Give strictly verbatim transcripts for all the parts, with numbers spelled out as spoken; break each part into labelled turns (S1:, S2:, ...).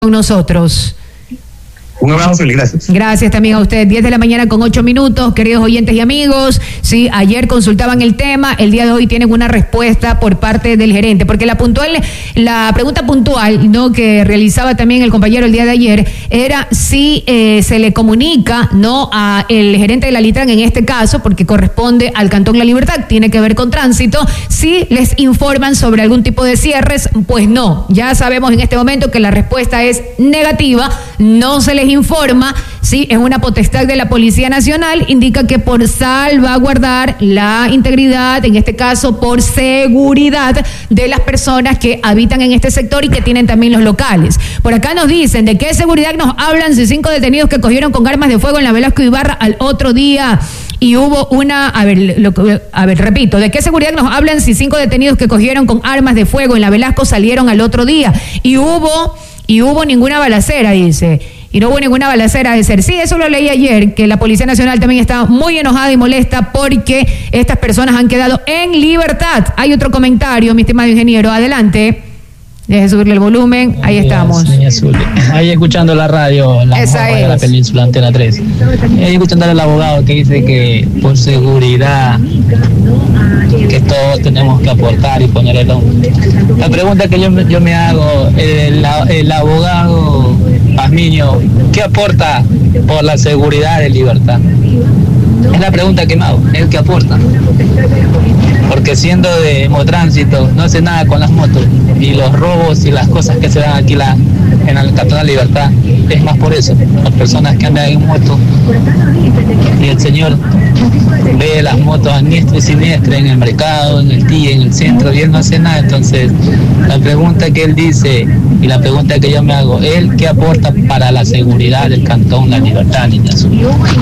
S1: con nosotros.
S2: Un abrazo, Zuli, gracias.
S1: Gracias también a usted. diez de la mañana con ocho minutos, queridos oyentes y amigos. Sí, ayer consultaban el tema, el día de hoy tienen una respuesta por parte del gerente, porque la puntual, la pregunta puntual, ¿no?, que realizaba también el compañero el día de ayer, era si eh, se le comunica, ¿no?, a el gerente de la Litran en este caso, porque corresponde al Cantón La Libertad, tiene que ver con tránsito, si les informan sobre algún tipo de cierres. Pues no, ya sabemos en este momento que la respuesta es negativa, no se les informa. Sí, es una potestad de la Policía Nacional, indica que por salvaguardar la integridad, en este caso por seguridad de las personas que habitan en este sector y que tienen también los locales. Por acá nos dicen, ¿de qué seguridad nos hablan si cinco detenidos que cogieron con armas de fuego en la Velasco Ibarra al otro día y hubo una, a ver, lo, a ver, repito, ¿de qué seguridad nos hablan si cinco detenidos que cogieron con armas de fuego en la Velasco salieron al otro día y hubo, y hubo ninguna balacera, dice? Y no hubo ninguna balacera de ser. Sí, eso lo leí ayer, que la Policía Nacional también está muy enojada y molesta porque estas personas han quedado en libertad. Hay otro comentario, mi estimado ingeniero, adelante. Deje subirle el volumen, ahí estamos.
S3: Ahí escuchando la radio, la radio de la Península, Antena tres. Ahí escuchando al abogado que dice que por seguridad, que todos tenemos que aportar y poner el hombro. La pregunta que yo, yo me hago, el, el abogado Pazmiño, ¿qué aporta por la seguridad de Libertad? Es la pregunta que me hago, ¿el que aporta? Porque siendo de Hemotránsito no hace nada con las motos y los robos y las cosas que se dan aquí la, en el Cantón de la Libertad, es más por eso, las personas que andan en moto y el señor ve las motos a diestra y siniestra en el mercado, en el día, en el centro, y él no hace nada. Entonces la pregunta que él dice y la pregunta que yo me hago, ¿él qué aporta para la seguridad del Cantón La Libertad, niña azul?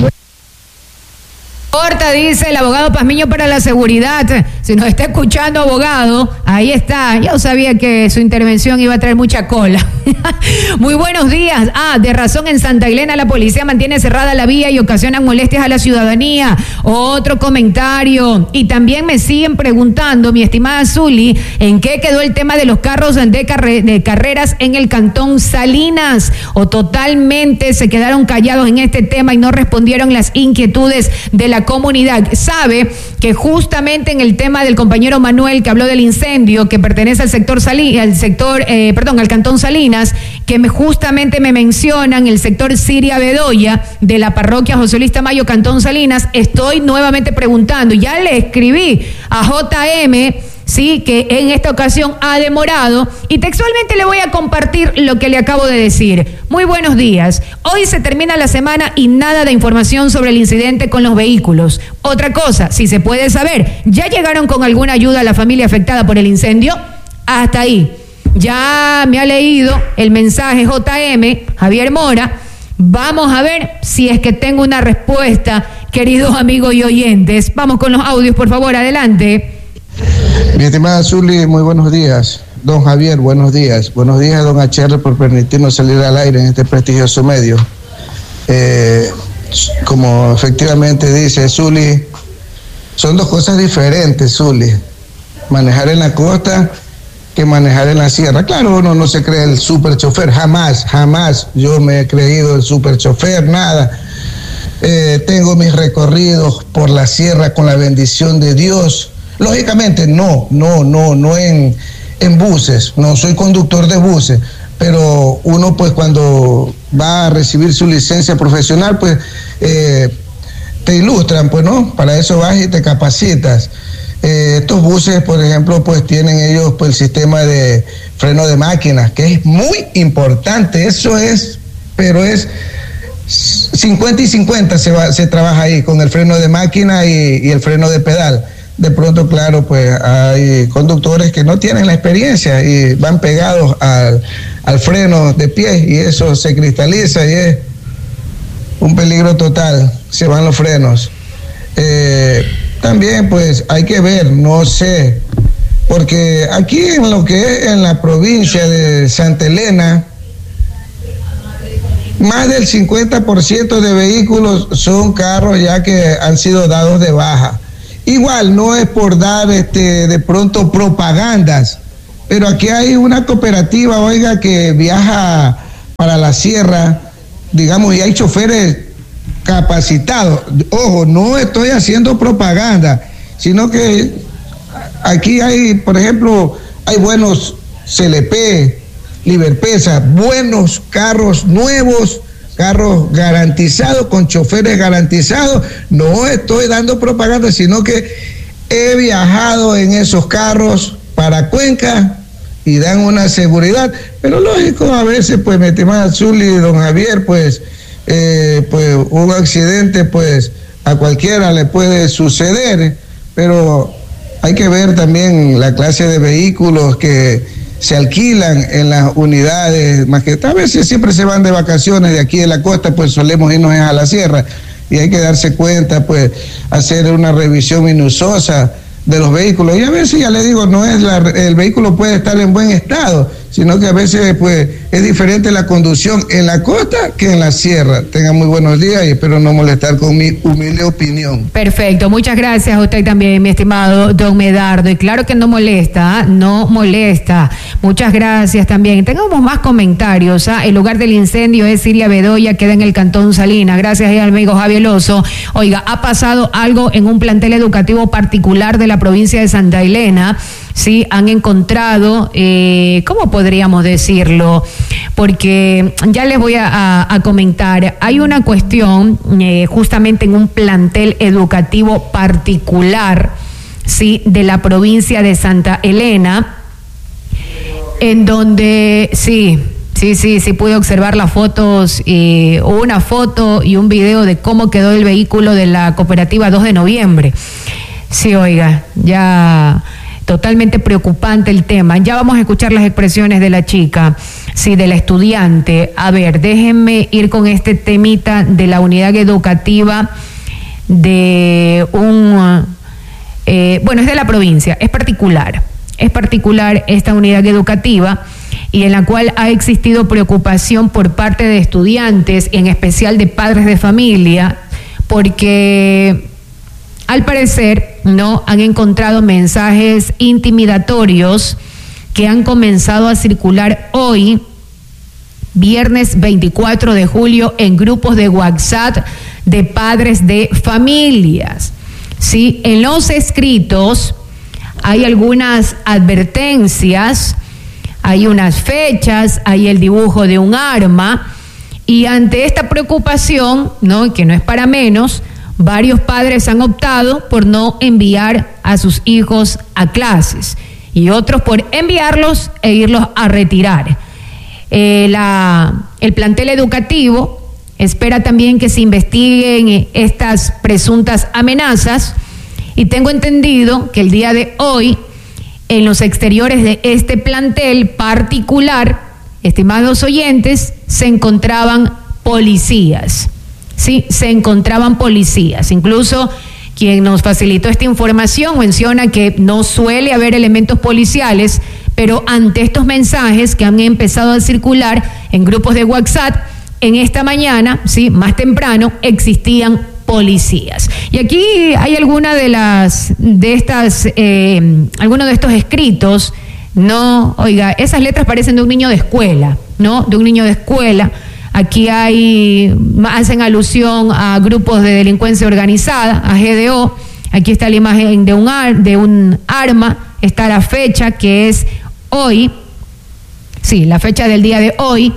S1: Corta, dice el abogado Pazmiño, para la seguridad. Si nos está escuchando, abogado, ahí está. Yo sabía que su intervención iba a traer mucha cola. Muy buenos días. Ah, de razón, en Santa Elena la policía mantiene cerrada la vía y ocasionan molestias a la ciudadanía. Otro comentario. Y también me siguen preguntando, mi estimada Zuli, ¿en qué quedó el tema de los carros de, carre- de carreras en el Cantón Salinas? ¿O totalmente se quedaron callados en este tema y no respondieron las inquietudes de la comunidad? Sabe que justamente en el tema del compañero Manuel, que habló del incendio que pertenece al sector Sali, al sector, eh, perdón, al Cantón Salinas, que me, justamente me mencionan el sector Siria Bedoya de la parroquia José Luis Tamayo, Cantón Salinas, estoy nuevamente preguntando, ya le escribí a J M, sí, que en esta ocasión ha demorado, y textualmente le voy a compartir lo que le acabo de decir. Muy buenos días. Hoy se termina la semana y nada de información sobre el incidente con los vehículos. Otra cosa, si se puede saber, ¿ya llegaron con alguna ayuda a la familia afectada por el incendio? Hasta ahí. Ya me ha leído el mensaje J M, Javier Mora. Vamos a ver si es que tengo una respuesta, queridos amigos y oyentes. Vamos con los audios, por favor, adelante.
S4: Mi estimada Zuli, muy buenos días. Don Javier, buenos días. Buenos días, don H R, por permitirnos salir al aire en este prestigioso medio. Eh, como efectivamente dice Zuli, son dos cosas diferentes, Zuli. Manejar en la costa que manejar en la sierra. Claro, uno no se cree el super chofer, jamás, jamás yo me he creído el super chofer, nada. Eh, tengo mis recorridos por la sierra con la bendición de Dios. Lógicamente, no, no, no, no en, en buses, no soy conductor de buses, pero uno pues cuando va a recibir su licencia profesional, pues eh, te ilustran, pues no, para eso vas y te capacitas. Eh, estos buses, por ejemplo, pues tienen ellos pues el sistema de freno de máquinas, que es muy importante, eso es, pero es cincuenta y cincuenta se, va, se trabaja ahí con el freno de máquina y, y el freno de pedal. De pronto, claro, pues hay conductores que no tienen la experiencia y van pegados al, al freno de pie y eso se cristaliza y es un peligro total, se van los frenos. Eh, también pues hay que ver, no sé, porque aquí en lo que es en la provincia de Santa Elena, más del cincuenta por ciento de vehículos son carros ya que han sido dados de baja. Igual, no es por dar este, de pronto propagandas, pero aquí hay una cooperativa, oiga, que viaja la sierra, digamos, y hay choferes capacitados. Ojo, no estoy haciendo propaganda, sino que aquí hay, por ejemplo, hay buenos C L P, Liberpesa, buenos carros nuevos, carros garantizados, con choferes garantizados. No estoy dando propaganda, sino que he viajado en esos carros para Cuenca y dan una seguridad, pero lógico, a veces, pues, mi estimada Zuli y don Javier, pues, eh, pues, un accidente, pues, a cualquiera le puede suceder, pero hay que ver también la clase de vehículos que se alquilan en las unidades, más que a veces siempre se van de vacaciones de aquí de la costa, pues solemos irnos a la sierra, y hay que darse cuenta, pues, hacer una revisión minuciosa de los vehículos, y a veces, ya le digo, no es la, el vehículo puede estar en buen estado, sino que a veces, pues, es diferente la conducción en la costa que en la sierra. Tengan muy buenos días y espero no molestar con mi humilde opinión.
S1: Perfecto, muchas gracias a usted también, mi estimado don Medardo, y claro que no molesta, ¿eh? no molesta, muchas gracias también. Tengamos más comentarios, ¿eh? El lugar del incendio es Siria Bedoya, queda en el Cantón Salinas, gracias al amigo Javier Lozo. Oiga, ha pasado algo en un plantel educativo particular de la provincia de Santa Elena. Sí, han encontrado, eh, ¿cómo podríamos decirlo? Porque ya les voy a, a, a comentar, hay una cuestión eh, justamente en un plantel educativo particular, sí, de la provincia de Santa Elena, en donde, sí, sí, sí, sí pude observar las fotos, eh, una foto y un video de cómo quedó el vehículo de la cooperativa dos de noviembre. Sí, oiga, ya... Totalmente preocupante el tema. Ya vamos a escuchar las expresiones de la chica, sí, de la estudiante. A ver, déjenme ir con este temita de la unidad educativa de un... Eh, bueno, es de la provincia, es particular. Es particular esta unidad educativa y en la cual ha existido preocupación por parte de estudiantes, en especial de padres de familia, porque... al parecer, no han encontrado mensajes intimidatorios que han comenzado a circular hoy, viernes veinticuatro de julio, en grupos de WhatsApp de padres de familias. Sí, en los escritos hay algunas advertencias, hay unas fechas, hay el dibujo de un arma, y ante esta preocupación, ¿no?, que no es para menos, varios padres han optado por no enviar a sus hijos a clases y otros por enviarlos e irlos a retirar. Eh, la, el plantel educativo espera también que se investiguen estas presuntas amenazas y tengo entendido que el día de hoy en los exteriores de este plantel particular, estimados oyentes, se encontraban policías. Sí, se encontraban policías. Incluso quien nos facilitó esta información menciona que no suele haber elementos policiales, pero ante estos mensajes que han empezado a circular en grupos de WhatsApp, en esta mañana, sí, más temprano, existían policías. Y aquí hay alguna de las, de estas, eh, algunos de estos escritos, no, oiga, esas letras parecen de un niño de escuela, ¿no? De un niño de escuela. Aquí hay, hacen alusión a grupos de delincuencia organizada, a G D O. Aquí está la imagen de un, ar, de un arma, está la fecha que es hoy, sí, la fecha del día de hoy.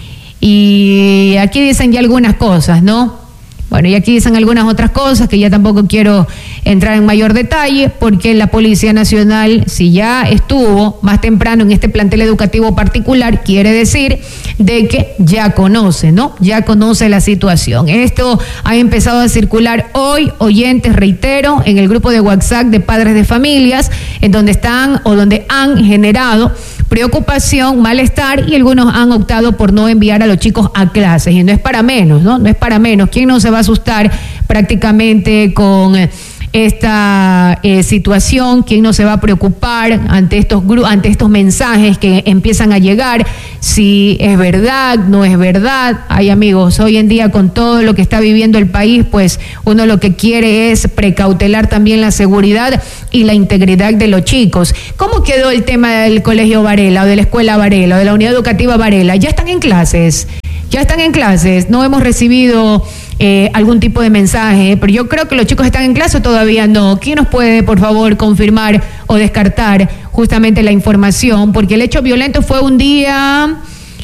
S1: Y aquí dicen ya algunas cosas, ¿no? Bueno, y aquí dicen algunas otras cosas que ya tampoco quiero entrar en mayor detalle, porque la Policía Nacional, si ya estuvo más temprano en este plantel educativo particular, quiere decir de que ya conoce, ¿no? Ya conoce la situación. Esto ha empezado a circular hoy, oyentes, reitero, en el grupo de WhatsApp de padres de familias, en donde están o donde han generado preocupación, malestar, y algunos han optado por no enviar a los chicos a clases. Y no es para menos, ¿no? No es para menos. ¿Quién no se va a asustar prácticamente con esta eh, situación? ¿Quién no se va a preocupar ante estos ante estos mensajes que empiezan a llegar? Si es verdad, no es verdad. Ay, amigos, hoy en día con todo lo que está viviendo el país, pues uno lo que quiere es precautelar también la seguridad y la integridad de los chicos. ¿Cómo quedó el tema del Colegio Varela o de la Escuela Varela o de la Unidad Educativa Varela? ¿Ya están en clases? ya están en clases, no hemos recibido eh, algún tipo de mensaje, pero yo creo que los chicos están en clase o todavía no. ¿Quién nos puede, por favor, confirmar o descartar justamente la información? Porque el hecho violento fue un día...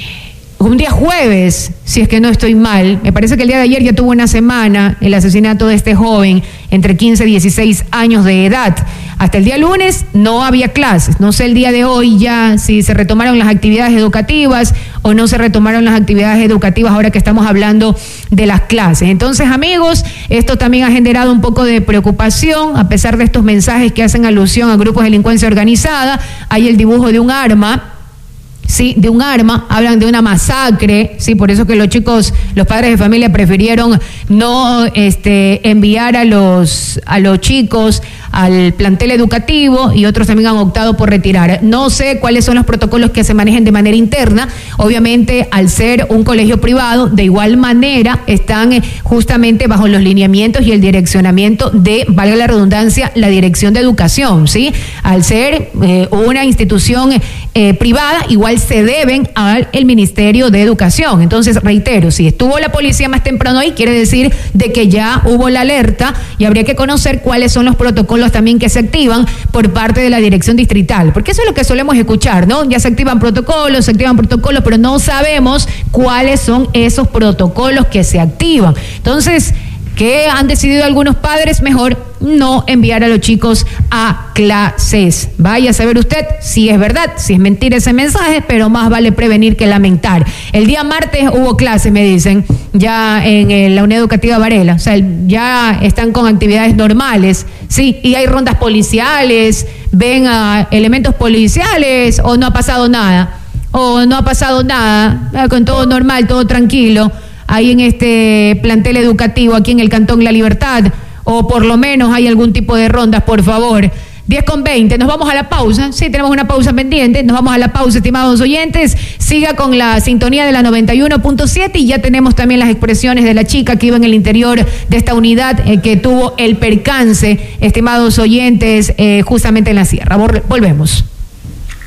S1: Un día jueves, si es que no estoy mal. Me parece que el día de ayer ya tuvo una semana el asesinato de este joven entre quince y dieciséis años de edad. Hasta el día lunes no había clases. No sé el día de hoy ya si se retomaron las actividades educativas o no se retomaron las actividades educativas ahora que estamos hablando de las clases. Entonces, amigos, esto también ha generado un poco de preocupación a pesar de estos mensajes que hacen alusión a grupos de delincuencia organizada. Hay el dibujo de un arma. Sí, de un arma, hablan de una masacre, sí, por eso que los chicos, los padres de familia prefirieron no este, enviar a los, a los chicos al plantel educativo y otros también han optado por retirar. No sé cuáles son los protocolos que se manejen de manera interna, obviamente al ser un colegio privado, de igual manera están justamente bajo los lineamientos y el direccionamiento de, valga la redundancia, la Dirección de Educación, ¿sí? Al ser eh, una institución eh, privada, igual se deben al el Ministerio de Educación. Entonces, reitero, si estuvo la policía más temprano ahí, quiere decir de que ya hubo la alerta y habría que conocer cuáles son los protocolos también que se activan por parte de la dirección distrital, porque eso es lo que solemos escuchar, ¿no? Ya se activan protocolos, se activan protocolos, pero no sabemos cuáles son esos protocolos que se activan. Entonces, ¿qué han decidido algunos padres? Mejor no enviar a los chicos a clases. Vaya a saber usted si es verdad, si es mentira ese mensaje, pero más vale prevenir que lamentar. El día martes hubo clases, me dicen, ya en eh, la Unidad Educativa Varela, o sea, ya están con actividades normales, sí, y hay rondas policiales, ven a elementos policiales o no ha pasado nada, o no ha pasado nada, con todo normal, todo tranquilo, ahí en este plantel educativo, aquí en el Cantón La Libertad, o por lo menos hay algún tipo de rondas, por favor. diez con veinte, nos vamos a la pausa, sí, tenemos una pausa pendiente, nos vamos a la pausa, estimados oyentes, siga con la sintonía de la noventa y uno punto siete y ya tenemos también las expresiones de la chica que iba en el interior de esta unidad eh, que tuvo el percance, estimados oyentes, eh, justamente en la sierra. Volvemos.